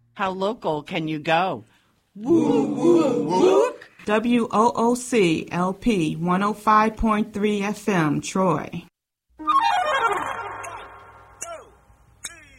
How local can you go? Woo, woo, woo. WOOC LP 105.3 FM, Troy.